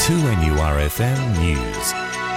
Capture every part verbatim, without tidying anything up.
two N U R F M News.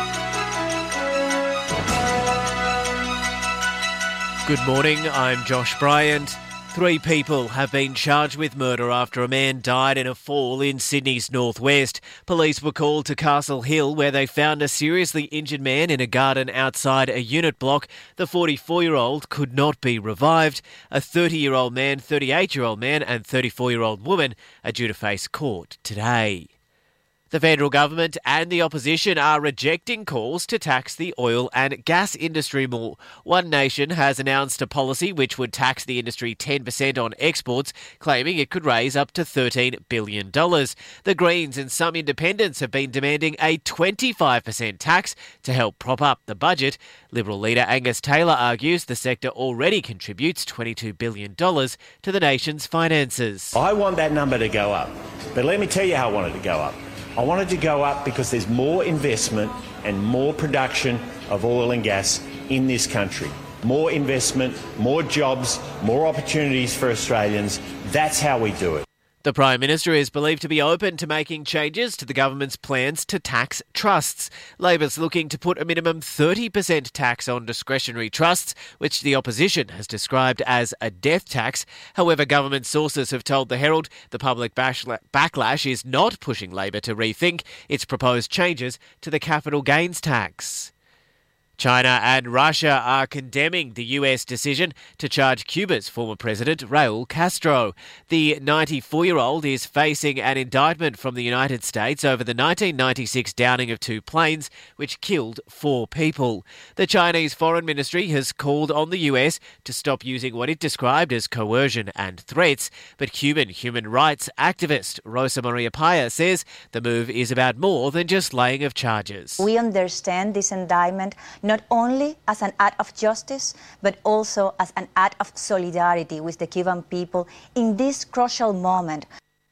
Good morning, I'm Josh Bryant. Three people have been charged with murder after a man died in a fall in Sydney's northwest. Police were called to Castle Hill where they found a seriously injured man in a garden outside a unit block. The forty-four-year-old could not be revived. A thirty-year-old man, thirty-eight-year-old man and thirty-four-year-old woman are due to face court today. The federal government and the opposition are rejecting calls to tax the oil and gas industry more. One Nation has announced a policy which would tax the industry ten percent on exports, claiming it could raise up to thirteen billion dollars. The Greens and some independents have been demanding a twenty-five percent tax to help prop up the budget. Liberal leader Angus Taylor argues the sector already contributes twenty-two billion dollars to the nation's finances. I want that number to go up, but let me tell you how I want it to go up. I want it to go up because there's more investment and more production of oil and gas in this country. More investment, more jobs, more opportunities for Australians. That's how we do it. The Prime Minister is believed to be open to making changes to the government's plans to tax trusts. Labor's looking to put a minimum thirty percent tax on discretionary trusts, which the opposition has described as a death tax. However, government sources have told the Herald the public backlash is not pushing Labor to rethink its proposed changes to the capital gains tax. China and Russia are condemning the U S decision to charge Cuba's former president, Raul Castro. The ninety-four-year-old is facing an indictment from the United States over the nineteen ninety-six downing of two planes, which killed four people. The Chinese Foreign Ministry has called on the U S to stop using what it described as coercion and threats, but Cuban human rights activist Rosa Maria Paya says the move is about more than just laying of charges. We understand this indictment not only as an act of justice, but also as an act of solidarity with the Cuban people in this crucial moment.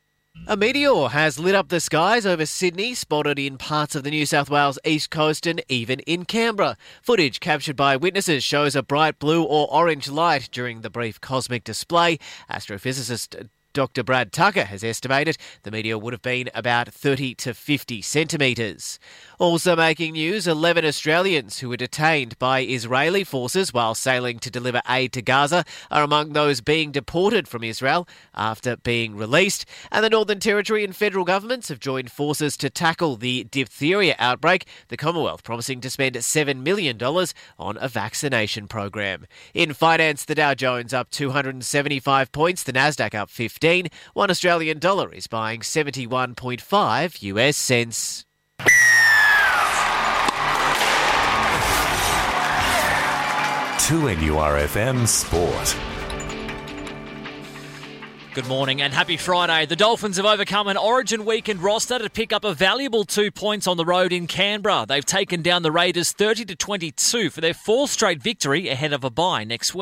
A meteor has lit up the skies over Sydney, spotted in parts of the New South Wales east coast and even in Canberra. Footage captured by witnesses shows a bright blue or orange light during the brief cosmic display. Astrophysicist Doctor Brad Tucker has estimated the meteor would have been about thirty to fifty centimetres. Also making news, eleven Australians who were detained by Israeli forces while sailing to deliver aid to Gaza are among those being deported from Israel after being released. And the Northern Territory and federal governments have joined forces to tackle the diphtheria outbreak, the Commonwealth promising to spend seven million dollars on a vaccination program. In finance, the Dow Jones up two hundred seventy-five points, the Nasdaq up fifteen. One Australian dollar is buying seventy-one point five U S cents. two N U R F M Sport. Good morning and happy Friday. The Dolphins have overcome an Origin weekend roster to pick up a valuable two points on the road in Canberra. They've taken down the Raiders thirty to twenty-two for their fourth straight victory ahead of a bye next week.